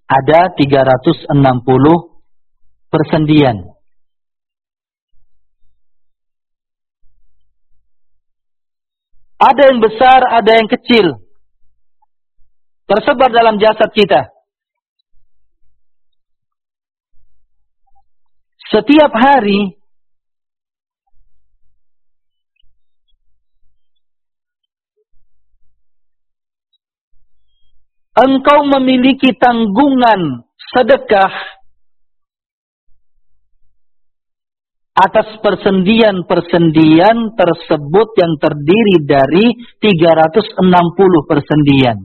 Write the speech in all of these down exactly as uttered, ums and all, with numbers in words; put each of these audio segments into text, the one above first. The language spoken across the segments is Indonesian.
ada tiga ratus enam puluh persendian. Ada yang besar, ada yang kecil, tersebar dalam jasad kita. Setiap hari engkau memiliki tanggungan sedekah atas persendian-persendian tersebut yang terdiri dari tiga ratus enam puluh persendian.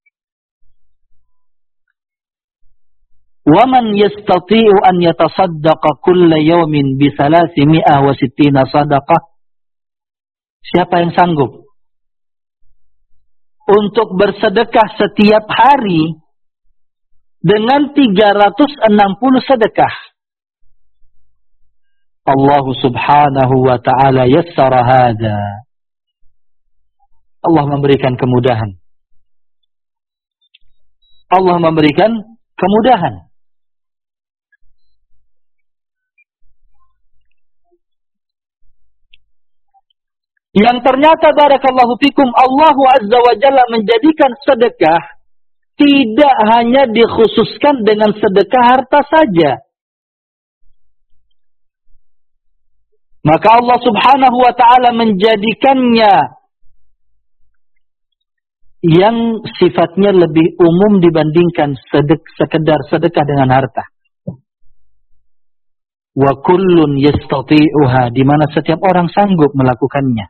وَمَنْ يَسْتَطِيعُ أَنْ يَتَصَدَّقَ كُلَّ يَوْمٍ بِثَلَاثِمِائَةٍ وَسِتِّينَ صَدَقَةٍ. Siapa yang sanggup untuk bersedekah setiap hari dengan tiga ratus enam puluh sedekah? Allah subhanahu wa ta'ala yassara hadha. Allah memberikan kemudahan. Allah memberikan kemudahan. Yang ternyata barakallahu fikum, Allah azza wa jalla menjadikan sedekah tidak hanya dikhususkan dengan sedekah harta saja. Maka Allah subhanahu wa ta'ala menjadikannya yang sifatnya lebih umum dibandingkan sedek, sekedar sedekah dengan harta. Wa kullun yastati'uha, di mana setiap orang sanggup melakukannya.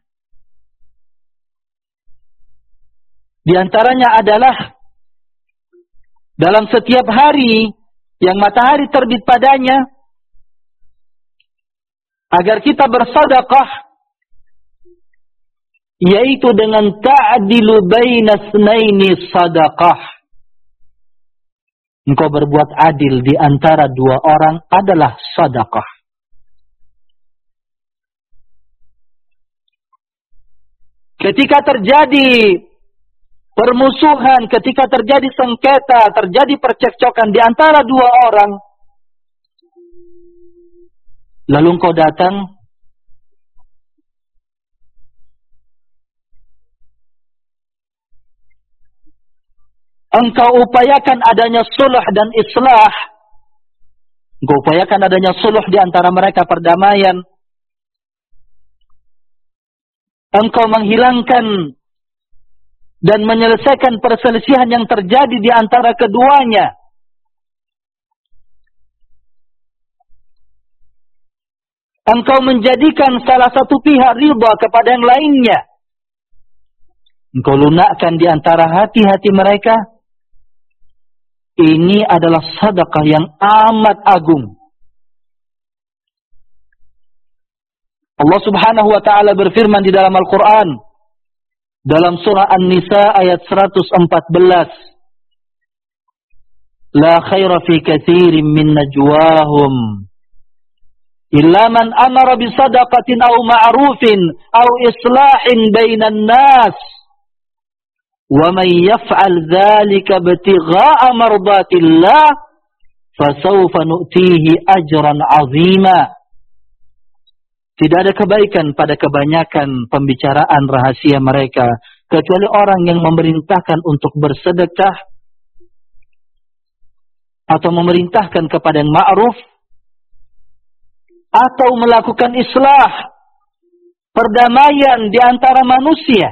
Di antaranya adalah dalam setiap hari yang matahari terbit padanya, agar kita bersedekah, yaitu dengan ta'dilu baina tsnaini sadaqah. Engkau berbuat adil di antara dua orang adalah sedekah. Ketika terjadi permusuhan, ketika terjadi sengketa, terjadi percekcokan di antara dua orang, lalu engkau datang engkau upayakan adanya sulh dan islah, engkau upayakan adanya sulh di antara mereka, perdamaian, engkau menghilangkan dan menyelesaikan perselisihan yang terjadi di antara keduanya. Engkau menjadikan salah satu pihak ridha kepada yang lainnya. Engkau lunakkan di antara hati-hati mereka. Ini adalah sedekah yang amat agung. Allah subhanahu wa ta'ala berfirman di dalam Al-Quran, dalam surah An-Nisa ayat seratus empat belas. La khaira fi katsirin min najwahum illa man amara bi sadaqatin aw ma'rufin aw islahin bainan nas wa man yaf'al dzalika ibtigha'a mardatillah fasawfa nu'tihi ajran 'azima. Tidak ada kebaikan pada kebanyakan pembicaraan rahasia mereka, kecuali orang yang memerintahkan untuk bersedekah atau memerintahkan kepada yang ma'ruf atau melakukan islah, perdamaian di antara manusia.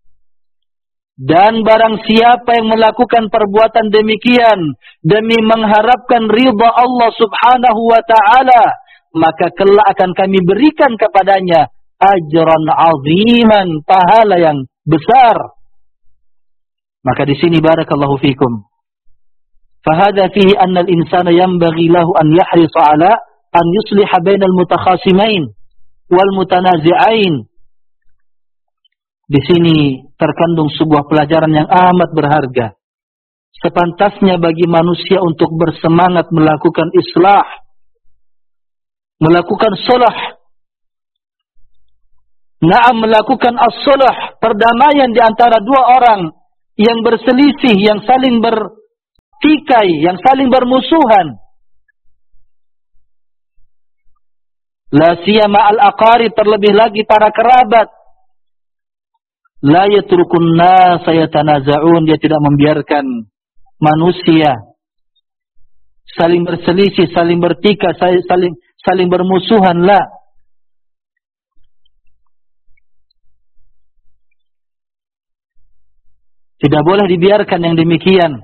Dan barang siapa yang melakukan perbuatan demikian demi mengharapkan ridha Allah subhanahu wa ta'ala, maka kelak akan kami berikan kepadanya ajran aziman, pahala yang besar. Maka di sini barakallahu fikum, fahadha fihi anna al-insana yanbaghi lahu an yahrisa ala an yusliha bainal mutakhasimain wal mutanazi'ain. Di sini terkandung sebuah pelajaran yang amat berharga. Sepantasnya bagi manusia untuk bersemangat melakukan islah, melakukan sulh, na'am melakukan as-sulh, perdamaian di antara dua orang yang berselisih, yang saling ber, bertikai, yang saling bermusuhan. La siyama al-aqarib, terlebih lagi para kerabat. La yatrukun nas yatanaza'un, dia tidak membiarkan manusia saling berselisih, saling bertikai, saling saling bermusuhan. La. Tidak boleh dibiarkan yang demikian.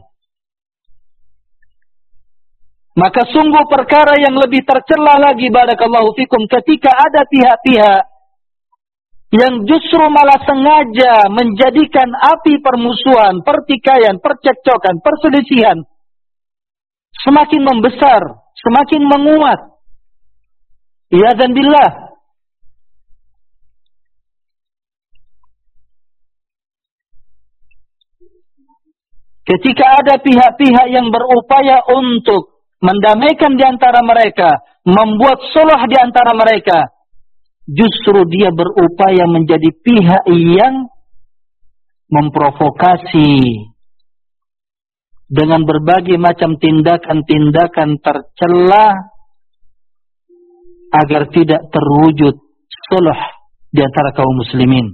Maka sungguh perkara yang lebih tercela lagi, barakallahu fikum, ketika ada pihak-pihak yang justru malah sengaja menjadikan api permusuhan, pertikaian, percekcokan, perselisihan semakin membesar, semakin menguat. Iyadzan billah. Ketika ada pihak-pihak yang berupaya untuk mendamaikan di antara mereka, membuat sulh di antara mereka, justru dia berupaya menjadi pihak yang memprovokasi dengan berbagai macam tindakan-tindakan tercela agar tidak terwujud sulh di antara kaum muslimin.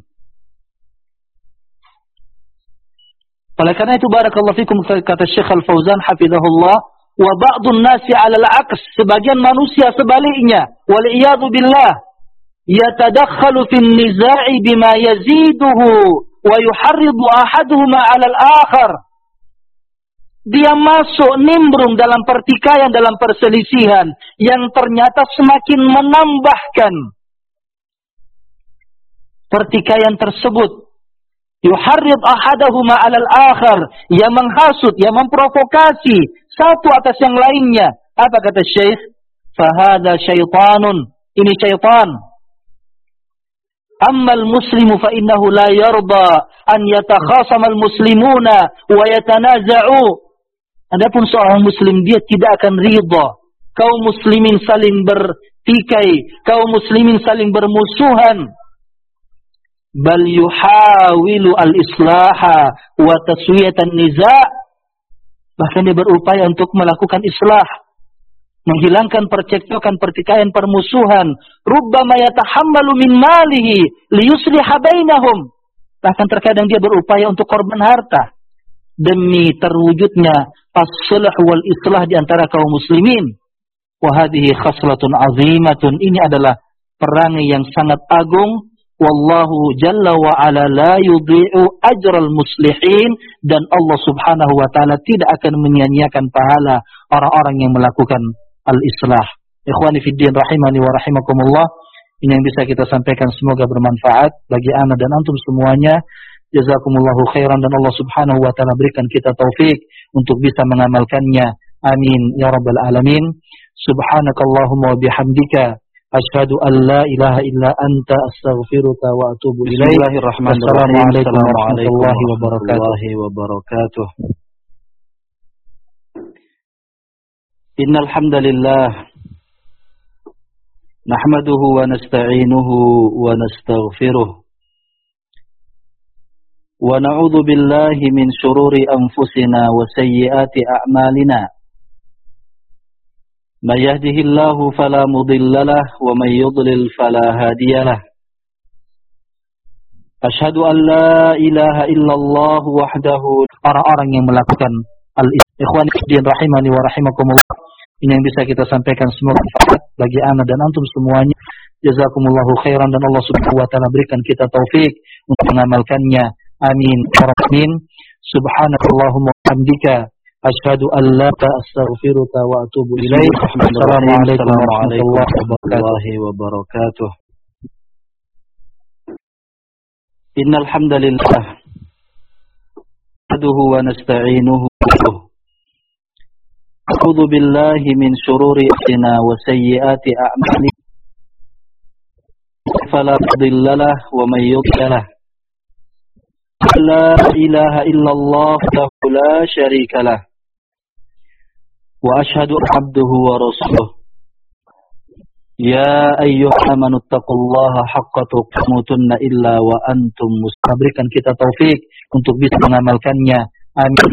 Oleh karena itu, barakallahu fikum, kata Syekh Al-Fauzan hafizahullah, wa ba'dun nasi 'ala al-'aks, sebagian manusia sebaliknya, wal iyadu billah, yatadakhalu fin niza'i bima yaziduhu wa yuharridu ahaduhuma 'ala al-akhar. Dia masuk nimbrung dalam pertikaian, dalam perselisihan yang ternyata semakin menambahkan pertikaian tersebut. Yuharrid ahadahuma 'ala al-akhar, yang menghasut, yang memprovokasi satu atas yang lainnya. Apa kata Syekh? Fa hadza syaitanun, ini syaitan. Amma al-muslimu fa innahu la yarda an yatakhasama al-muslimuna wa yatanaza'u. Adapun seorang muslim, dia tidak akan ridha kaum muslimin saling bertikai, kaum muslimin saling bermusuhan. Bal yuhawilu al-islaha wa taswiyatan niza'. Bahkan dia berupaya untuk melakukan islah, menghilangkan percekcokan, pertikaian, permusuhan. Rubbama yatahammalu min malihi liyusliha bainahum. Bahkan terkadang dia berupaya untuk korban harta demi terwujudnya as-sulh wal islah di antara kaum muslimin. Wa hadhihi khaslatun azimatun, ini adalah perangai yang sangat agung. Wallahu jalla wa ala la yudhi'u ajral muslihin, dan Allah subhanahu wa ta'ala tidak akan menyia-nyiakan pahala orang-orang yang melakukan al-islah. Ikhwani fiddin rahimani wa rahimakumullah, ini yang bisa kita sampaikan, semoga bermanfaat bagi ana dan antum semuanya. Jazakumullahu khairan, dan Allah subhanahu wa ta'ala berikan kita taufik untuk bisa mengamalkannya. Amin ya rabbal alamin. Subhanakallahumma wa bihamdika, asyhadu an la ilaha illa anta, astaghfiruka wa atubu ilaik. Bismillahirrahmanirrahim. Assalamualaikum warahmatullahi wabarakatuh. Innal hamdalillah nahmaduhu wa nasta'inuhu wa nastaghfiruh wa na'udzu billahi min shururi anfusina wa sayyiati a'malina. Man yahdihillahu fala mudilla lahu wa man yudlil fala hadiya lahu. Asyhadu an la ilaha illallah wahdahu. Orang-orang yang melakukan al-ikhwan fiddin rahimani wa rahimakumullah, ini yang bisa kita sampaikan, semoga bermanfaat bagi ana dan antum semuanya. Jazakumullahu khairan, dan Allah subhanahu wa ta'ala berikan kita taufik untuk mengamalkannya. Amin. Amin. Subhanakallahumma wa bihamdika, asyhadu an la ilaha illa anta, astaghfiruka wa atubu ilaik. Assalamualaikum warahmatullahi wabarakatuh. Innal hamdalillah nahmaduhu wa nasta'inuhu a'udzu billahi min shururi anfusina wa sayyiati a'malina. Fala mudilla lahu wa man yudlil lahu. La ilaha illallah wahdahu la syarika lahu. Wa asyhadu abduhu wa rasuluh. Ya ayyuhallazina amanu taqullaha haqqa tuqamutunna illa wa antum muslimun. Berikan kita taufik untuk bisa mengamalkannya. Amin.